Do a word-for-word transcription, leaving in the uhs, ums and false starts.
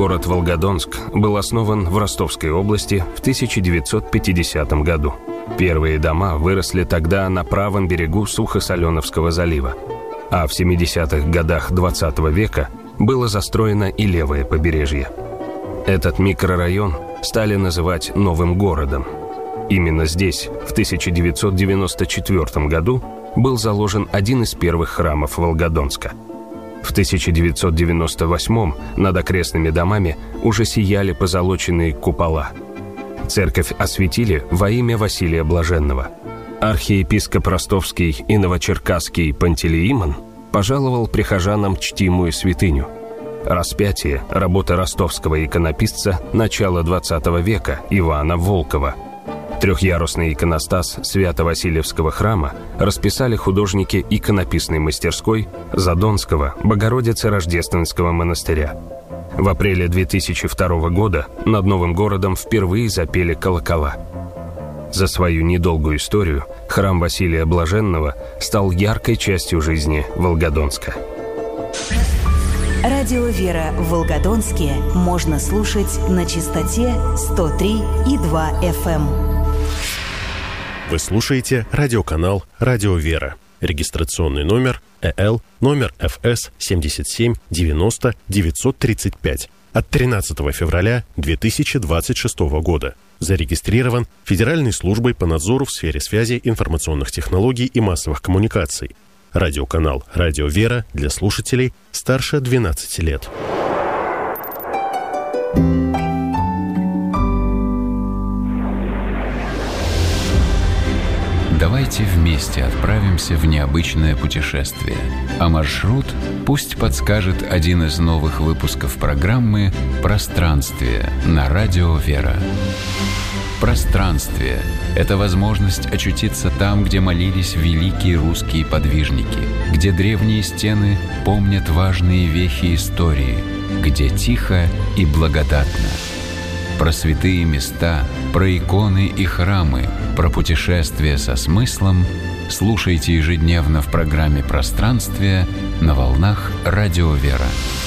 Город Волгодонск был основан в Ростовской области в тысяча девятьсот пятидесятом году. Первые дома выросли тогда на правом берегу Сухо-Соленовского залива, а в семидесятых годах двадцатого века было застроено и левое побережье. Этот микрорайон стали называть Новым городом. Именно здесь в тысяча девятьсот девяносто четвёртом году был заложен один из первых храмов Волгодонска. В тысяча девятьсот девяносто восьмом над окрестными домами уже сияли позолоченные купола. Церковь осветили во имя Василия Блаженного. Архиепископ Ростовский и Новочеркасский Пантелеимон пожаловал прихожанам чтимую святыню. Распятие – работа ростовского иконописца начала двадцатого века Ивана Волкова. Трехъярусный иконостас Свято-Васильевского храма расписали художники иконописной мастерской Задонского Богородицы-Рождественского монастыря. В апреле две тысячи второго года над Новым городом впервые запели колокола. За свою недолгую историю храм Василия Блаженного стал яркой частью жизни Волгодонска. Радио «Вера» в Волгодонске можно слушать на частоте сто три и два эф эм. Вы слушаете радиоканал «Радио Вера». Регистрационный номер э эл, номер эф эс семьдесят семь девяносто девятьсот тридцать пять от тринадцатого февраля две тысячи двадцать шестого года. Зарегистрирован Федеральной службой по надзору в сфере связи, информационных технологий и массовых коммуникаций. Радиоканал «Радио Вера» для слушателей старше двенадцати лет. Давайте вместе отправимся в необычное путешествие. А маршрут пусть подскажет один из новых выпусков программы «Пространствие» на Радио Вера. Пространствие – это возможность очутиться там, где молились великие русские подвижники, где древние стены помнят важные вехи истории, где тихо и благодатно. Про святые места, про иконы и храмы, про путешествия со смыслом слушайте ежедневно в программе «Пространствие» на волнах Радио Вера.